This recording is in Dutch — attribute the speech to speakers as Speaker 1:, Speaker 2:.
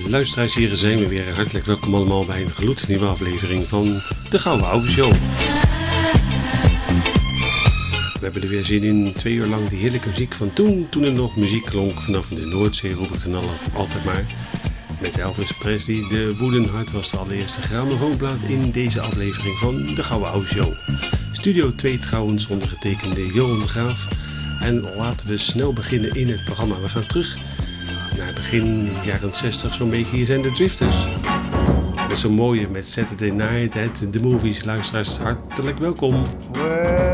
Speaker 1: Luisteraars, hier zijn we weer. Hartelijk welkom allemaal bij een gloednieuwe aflevering van de Gouden Ouwe Show. We hebben er weer zin in, 2 uur lang die heerlijke muziek van toen er nog muziek klonk vanaf de Noordzee, roep ik dan altijd maar. Met Elvis Presley, de Wooden Heart was de allereerste grammofoonplaat in deze aflevering van de Gouden Ouwe Show. Studio 2 trouwens, ondergetekende Johan de Graaf. En laten we snel beginnen in het programma. We gaan terug naar begin jaren 60 zo'n beetje. Hier zijn de Drifters. Met zo'n mooie met Saturday Night, The Movies. Luisteraars, hartelijk welkom.
Speaker 2: Well,